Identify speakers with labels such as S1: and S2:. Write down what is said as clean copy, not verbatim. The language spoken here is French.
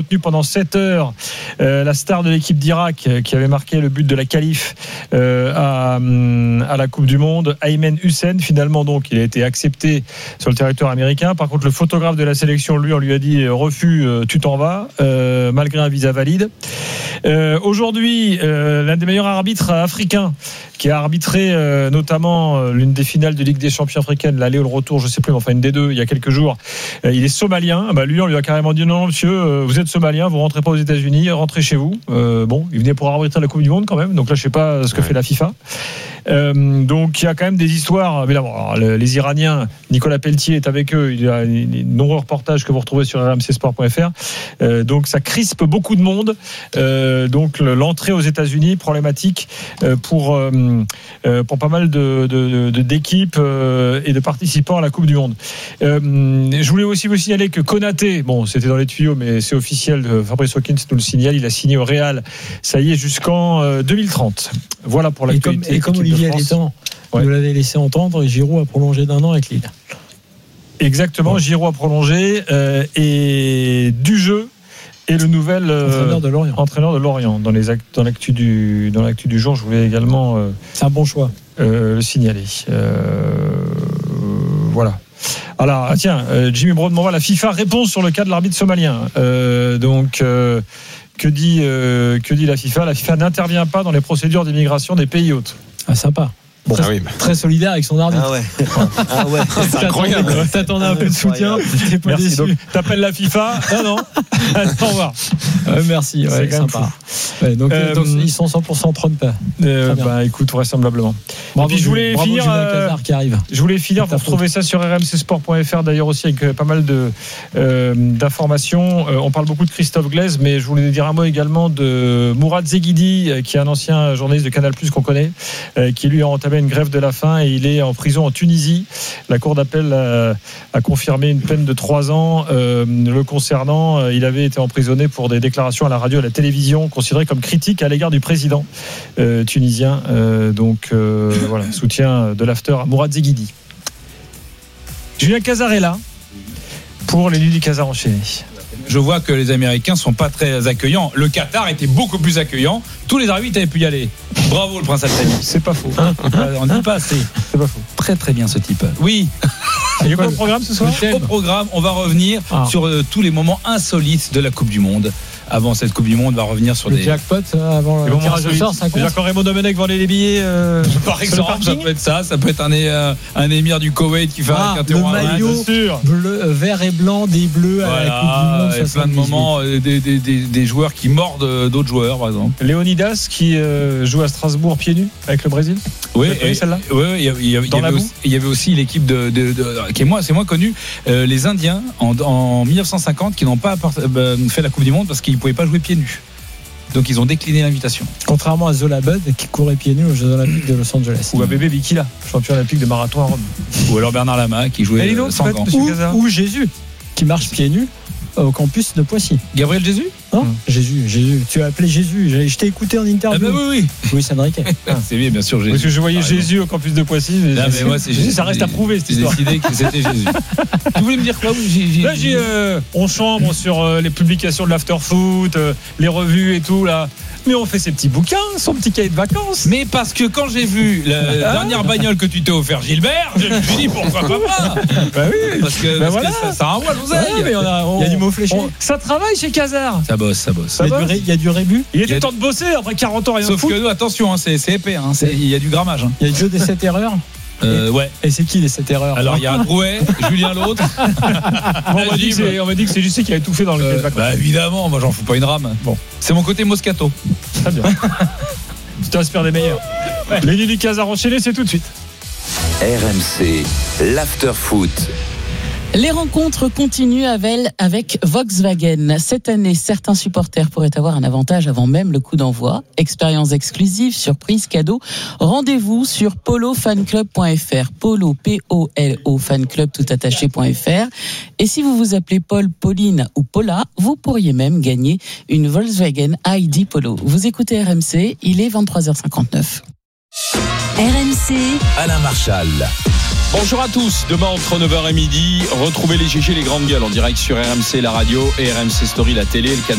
S1: retenu pendant 7 heures la star de l'équipe d'Irak qui avait marqué le but de la qualif à la Coupe du Monde, Aymen Hussein. Finalement, donc, il a été accepté sur le territoire américain. Par contre, le photographe de la sélection, lui, on lui a dit refus, tu t'en vas, malgré un visa valide. Aujourd'hui, l'un des meilleurs arbitres africains qui a arbitré notamment l'une des finales de Ligue des Champions africaine, l'aller ou le retour, je ne sais plus, mais enfin une des deux, il y a quelques jours. Il est somalien. Lui, on lui a carrément dit non, monsieur, vous êtes somalien, vous ne rentrez pas aux États-Unis, rentrez chez vous. Il venait pour arbitrer la Coupe du Monde quand même. Donc là, je ne sais pas ce que fait la FIFA. Donc il y a quand même des histoires. Mais là, alors, les Iraniens, Nicolas Pelletier est avec eux. Il y a de nombreux reportages que vous retrouvez sur rmcsport.fr. Donc ça crispe beaucoup de monde. Donc l'entrée aux États-Unis problématique pour pas mal d'équipes et de participants à la Coupe du Monde. Je voulais aussi vous signaler que Konaté, c'était dans les tuyaux, mais c'est officiel. Fabrice Hawkins nous le signale. Il a signé au Real. Ça y est, jusqu'en 2030. Voilà pour l'actualité.
S2: Et comme Olivier Létang nous l'avait laissé entendre, Giroud a prolongé d'1 an avec Lille.
S1: Exactement, Giroud a prolongé et du jeu et le nouvel entraîneur de Lorient. Dans l'actu du jour, je voulais également
S2: c'est un bon choix.
S1: Le signaler. Voilà. Alors tiens, Jimmy Broadmoor, la FIFA répond sur le cas de l'arbitre somalien. Que dit la FIFA ? La FIFA n'intervient pas dans les procédures d'immigration des pays hôtes.
S2: Ah, sympa. Très solidaire avec son arbitre.
S3: Ah ouais. C'est incroyable.
S2: T'attendais un peu de soutien. T'es pas
S1: merci.
S2: déçu.
S1: Donc, t'appelles la FIFA ? Non. Au revoir.
S2: Merci. C'est sympa. Donc ils sont 100% Trump.
S1: Écoute, vraisemblablement.
S2: Bravo, je voulais finir. Qui arrive.
S1: Je voulais finir. Vous retrouvez ça sur rmcsport.fr d'ailleurs aussi avec pas mal d'informations. On parle beaucoup de Christophe Glaise, mais je voulais dire un mot également de Mourad Zeghidi, qui est un ancien journaliste de Canal+ qu'on connaît, qui lui a entamé une grève de la faim et il est en prison en Tunisie. La cour d'appel a confirmé une peine de 3 ans le concernant. Il avait été emprisonné pour des déclarations à la radio et à la télévision considérées comme critiques à l'égard du président tunisien. Voilà, soutien de l'after à Mourad Zeghidi. Julien Cazarella pour les Nuits du Casar enchaîné.
S4: Je vois que les Américains sont pas très accueillants. Le Qatar était beaucoup plus accueillant. Tous les arbitres avaient pu y aller. Bravo le prince Al-Thani.
S1: C'est pas faux.
S4: On ne dit pas assez.
S1: C'est pas faux.
S4: Très très bien ce type. Oui.
S1: Il y a quoi au programme ce soir ?
S4: Au programme, on va revenir sur tous les moments insolites de la Coupe du Monde. Avant cette Coupe du Monde, on va revenir sur
S2: le jackpot avant le tirage au sort.
S1: C'est-à-dire quand Raymond Domenech vendait les billets
S4: par exemple, ça peut être ça. Ça peut être un émir du Koweït qui fait un
S2: le maillot bleu, vert et blanc des Bleus à la Coupe du Monde.
S4: Et plein de moments, des joueurs qui mordent d'autres joueurs, par exemple.
S1: Léonidas qui joue à Strasbourg pieds nus avec le Brésil.
S4: Oui,
S1: celle-là.
S4: Oui, il y avait aussi l'équipe qui c'est moins connu, les Indiens en 1950 qui n'ont pas fait la Coupe du Monde parce qu'ils ne pouvaient pas jouer pieds nus. Donc ils ont décliné l'invitation.
S2: Contrairement à Zola Bud qui courait pieds nus aux Jeux Olympiques de Los Angeles.
S1: Ou à Bébé Bikila, champion olympique de marathon à Rome.
S4: Ou alors Bernard Lama qui jouait sans gants.
S2: Ou Jésus qui marche pieds nus au campus de Poissy.
S4: Gabriel Jésus ?
S2: Non, Jésus. Tu as appelé Jésus. Je t'ai écouté en interview.
S4: Oui.
S2: Louis Enrique.
S4: C'est bien sûr Jésus.
S1: Parce que je voyais Jésus au campus de Poissy.
S4: Mais moi, c'est Jésus.
S1: Ça reste à prouver cette histoire.
S4: J'ai décidé que c'était Jésus. Tu voulais me dire quoi ?
S1: Là, on chambre sur les publications de l'afterfoot, les revues et tout là. Mais on fait ses petits bouquins, son petit cahier de vacances.
S4: Mais parce que quand j'ai vu la dernière bagnole que tu t'es offert, Gilbert, je me suis dit pourquoi pas.
S1: Oui.
S4: Parce que ça renvoie l'oseille.
S2: Il y a du mot fléché.
S1: Ça travaille chez Casar.
S4: Ça bosse.
S2: Il y a du rébut.
S1: Il était temps de bosser après 40 ans rien
S4: Sauf que nous, attention, c'est épais. Il y a du grammage.
S2: Il y a le jeu des 7 erreurs.
S4: Ouais.
S2: Et c'est qui les 7 erreurs ?
S4: Alors il y a Drouet, Julien l'autre.
S1: On m'a dit que c'est Jussi qui avait tout fait dans le cahier de vacances.
S4: Évidemment, moi j'en fous pas une rame. Bon, c'est mon côté Moscato.
S1: Très bien. Tu t'inspires des meilleurs. Les Nuits du Casar enchaîné, c'est tout de suite.
S5: RMC, l'after-foot.
S6: Les rencontres continuent avec Volkswagen. Cette année, certains supporters pourraient avoir un avantage avant même le coup d'envoi. Expérience exclusive, surprise, cadeau. Rendez-vous sur polofanclub.fr. Polo, P-O-L-O, fanclub toutattaché.fr. Et si vous vous appelez Paul, Pauline ou Paula, vous pourriez même gagner une Volkswagen ID Polo. Vous écoutez RMC, il est 23h59.
S5: RMC, Alain Marchal.
S7: Bonjour à tous, demain entre 9h et midi, retrouvez les GG, les grandes gueules en direct sur RMC, la radio et RMC Story, la télé, le canal.